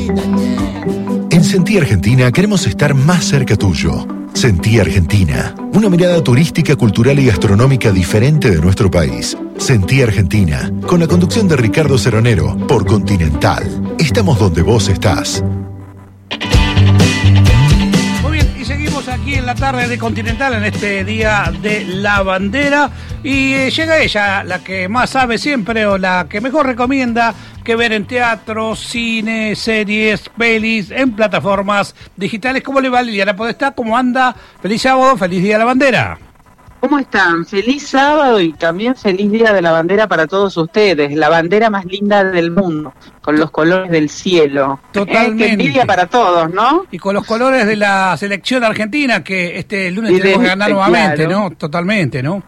En Sentí Argentina queremos estar más cerca tuyo. Sentí Argentina, una mirada turística, cultural y gastronómica diferente de nuestro país. Sentí Argentina, con la conducción de Ricardo Ceronero, por Continental. Estamos donde vos estás. Muy bien, y seguimos aquí en la tarde de Continental, en este Día de la Bandera. Y llega ella, la que más sabe siempre, o la que mejor recomienda que ver en teatro, cine, series, pelis, en plataformas digitales. ¿Cómo le va, Liliana Podestá? ¿Cómo anda? Feliz sábado, feliz Día de la Bandera. ¿Cómo están? Feliz sábado y también feliz Día de la Bandera para todos ustedes. La bandera más linda del mundo, con los colores del cielo. Totalmente. Qué envidia para todos, ¿no? Y con los colores de la selección argentina, que este lunes tenemos que ganar nuevamente, claro. ¿No? Totalmente, ¿no?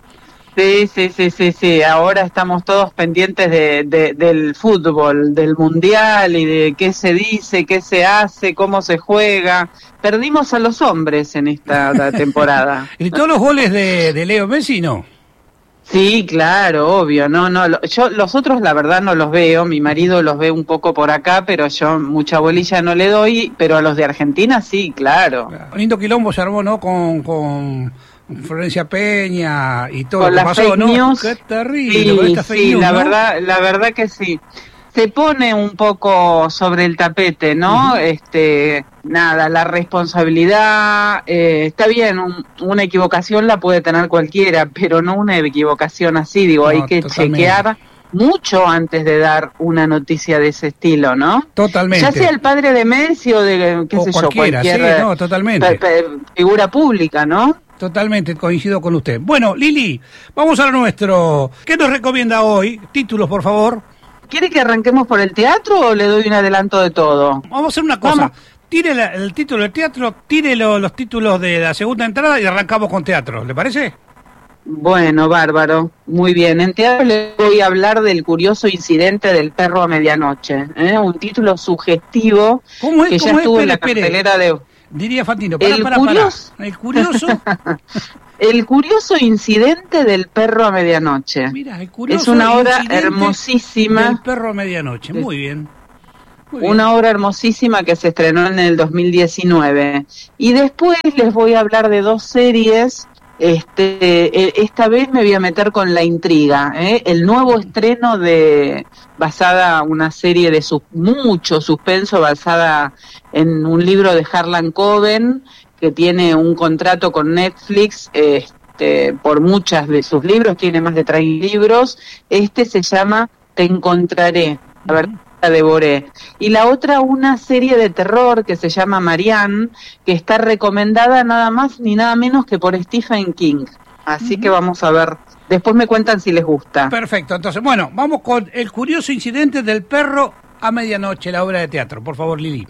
Sí. Ahora estamos todos pendientes del fútbol, del mundial y de qué se dice, qué se hace, cómo se juega. Perdimos a los hombres en esta temporada. ¿Y todos los goles de Leo Messi, no? Sí, claro, obvio. Yo los otros la verdad no los veo. Mi marido los ve un poco por acá, pero yo mucha bolilla no le doy. Pero a los de Argentina sí, claro. Un lindo quilombo se armó, ¿no? Con Florencia Peña y todo con lo que pasó, fake ¿no? News. Qué terrible. Sí, news, la ¿no? verdad que sí. Se pone un poco sobre el tapete, ¿no? Nada, la responsabilidad, está bien, una equivocación la puede tener cualquiera, pero no una equivocación así, digo, hay que chequear mucho antes de dar una noticia de ese estilo, ¿no? Totalmente. Ya sea el padre de Messi o de, cualquier sí, no, totalmente. Figura pública, ¿no? Totalmente, coincido con usted. Bueno, Lili, vamos a lo nuestro. ¿Qué nos recomienda hoy? Títulos, por favor. ¿Quiere que arranquemos por el teatro o le doy un adelanto de todo? Vamos a hacer una cosa. Tire el título del teatro, tire los títulos de la segunda entrada y arrancamos con teatro. ¿Le parece? Bueno, bárbaro. Muy bien. En teatro le voy a hablar del curioso incidente del perro a medianoche. Un título sugestivo. ¿Cómo es? Que ya estuvo en la cartelera de... Diría Fantino, El curioso El curioso incidente del perro a medianoche. Mira, el curioso es una obra hermosísima. Del perro a medianoche, muy bien. Una obra hermosísima que se estrenó en el 2019. Y después les voy a hablar de dos series. Esta vez me voy a meter con la intriga, el nuevo estreno una serie de mucho suspenso basada en un libro de Harlan Coben, que tiene un contrato con Netflix por muchas de sus libros, tiene más de 3 libros. Se llama Te encontraré, a ver, la devoré. Y la otra, una serie de terror que se llama Marianne, que está recomendada nada más ni nada menos que por Stephen King. Así que vamos a ver, después me cuentan si les gusta. Perfecto, entonces, bueno, vamos con el curioso incidente del perro a medianoche, la obra de teatro. Por favor, Lili.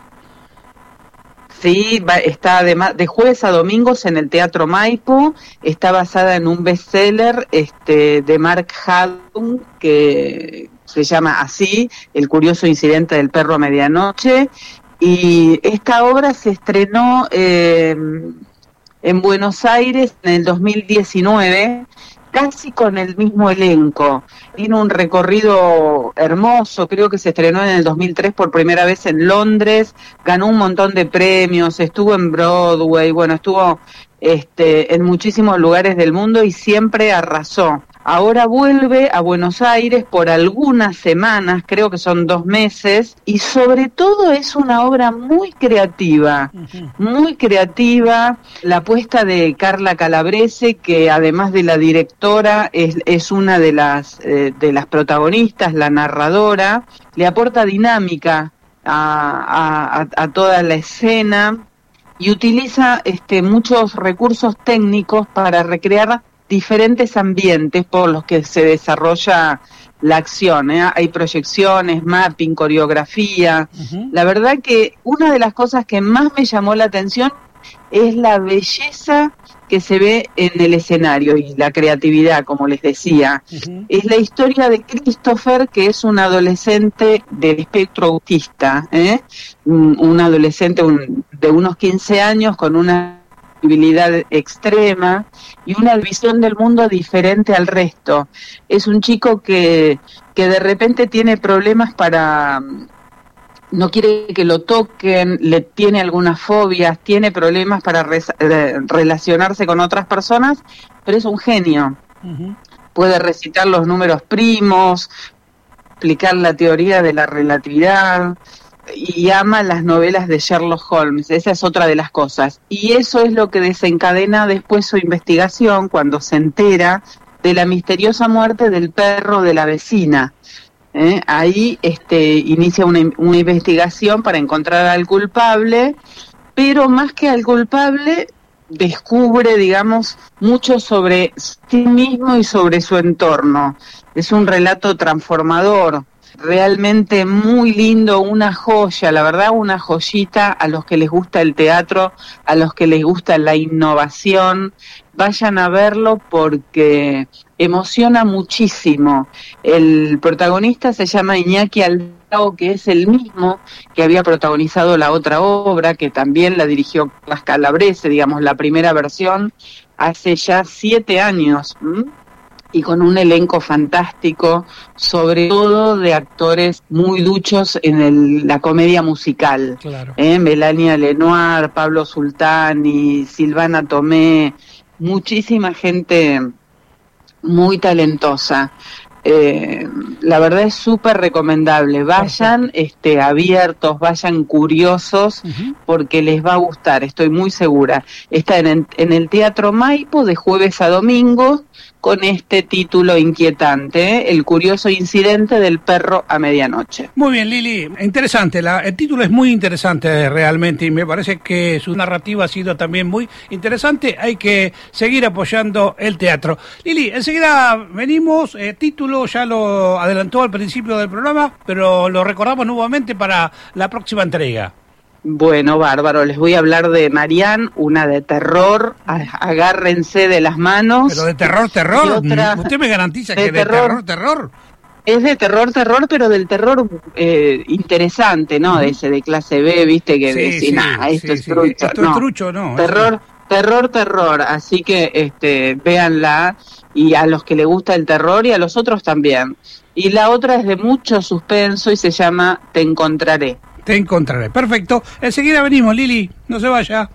Sí, está además de jueves a domingos en el Teatro Maipo. Está basada en un bestseller de Mark Haddon, que se llama así, El curioso incidente del perro a medianoche. Y esta obra se estrenó en Buenos Aires en el 2019, casi con el mismo elenco. Tiene un recorrido hermoso, creo que se estrenó en el 2003 por primera vez en Londres, ganó un montón de premios, estuvo en Broadway, bueno, estuvo en muchísimos lugares del mundo y siempre arrasó. Ahora vuelve a Buenos Aires por algunas semanas, creo que son 2 meses, y sobre todo es una obra muy creativa, muy creativa. La apuesta de Carla Calabrese, que además de la directora es una de las protagonistas, la narradora, le aporta dinámica a toda la escena y utiliza muchos recursos técnicos para recrear diferentes ambientes por los que se desarrolla la acción, Hay proyecciones, mapping, coreografía. La verdad que una de las cosas que más me llamó la atención es la belleza que se ve en el escenario y la creatividad, como les decía. Es la historia de Christopher, que es un adolescente del espectro autista, un adolescente de unos 15 años con una sensibilidad extrema y una visión del mundo diferente al resto. Es un chico que de repente tiene problemas para no quiere que lo toquen, le tiene algunas fobias, tiene problemas para relacionarse con otras personas, pero es un genio. Uh-huh. Puede recitar los números primos, explicar la teoría de la relatividad, y ama las novelas de Sherlock Holmes. Esa es otra de las cosas. Y eso es lo que desencadena después su investigación cuando se entera de la misteriosa muerte del perro de la vecina. Ahí inicia una investigación para encontrar al culpable, pero más que al culpable descubre, digamos, mucho sobre sí mismo y sobre su entorno. Es un relato transformador, realmente muy lindo, una joya, la verdad, una joyita a los que les gusta el teatro, a los que les gusta la innovación. Vayan a verlo porque emociona muchísimo. El protagonista se llama Iñaki Aldao, que es el mismo que había protagonizado la otra obra, que también la dirigió Carlas Calabrese, digamos, la primera versión, hace ya 7 años. Y con un elenco fantástico, sobre todo de actores muy duchos en la comedia musical. Claro. Melania Lenoir, Pablo Sultani, Silvana Tomé, muchísima gente muy talentosa. La verdad es súper recomendable. Vayan abiertos, vayan curiosos, porque les va a gustar, estoy muy segura. Está en el Teatro Maipo de jueves a domingo, con este título inquietante, El curioso incidente del perro a medianoche. Muy bien, Lili, interesante, el título es muy interesante realmente, y me parece que su narrativa ha sido también muy interesante. Hay que seguir apoyando el teatro. Lili, enseguida venimos, título ya lo adelantó al principio del programa, pero lo recordamos nuevamente para la próxima entrega. Bueno, bárbaro, les voy a hablar de Marianne, una de terror, agárrense de las manos. Pero de terror, ¿usted me garantiza que de terror? Es de terror, pero del terror interesante, ¿no? De ese de clase B, viste, que decís, esto es trucho. Esto es trucho, no. Terror, así que véanla, y a los que les gusta el terror y a los otros también. Y la otra es de mucho suspenso y se llama Te encontraré. Te encontraré. Perfecto. Enseguida venimos, Lili. No se vaya.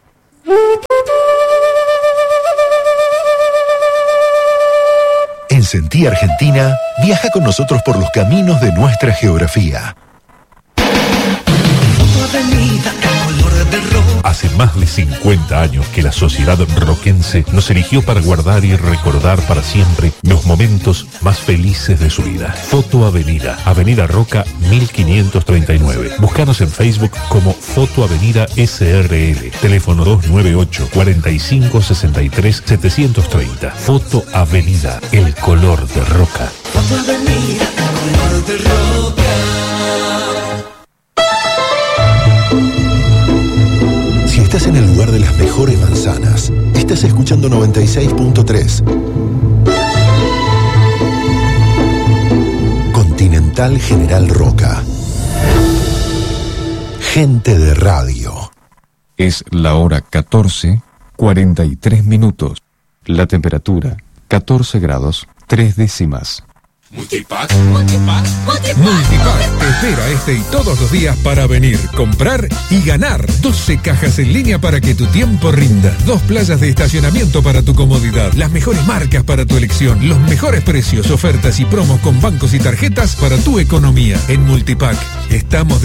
En Sentí Argentina, viaja con nosotros por los caminos de nuestra geografía. Hace más de 50 años que la sociedad roquense nos eligió para guardar y recordar para siempre los momentos más felices de su vida. Foto Avenida, Avenida Roca 1539. Búscanos en Facebook como Foto Avenida SRL. Teléfono 298 45 63 730. Foto Avenida, el color de Roca. Foto Avenida, el color de Roca. Si estás en el lugar de las mejores manzanas, estás escuchando 96.3. Continental General Roca. Gente de radio. Es la hora 14:43. La temperatura 14 grados 3 décimas. Multipack te espera y todos los días para venir, comprar y ganar. 12 cajas en línea para que tu tiempo rinda. 2 playas de estacionamiento para tu comodidad. Las mejores marcas para tu elección. Los mejores precios, ofertas y promos con bancos y tarjetas para tu economía. En Multipack estamos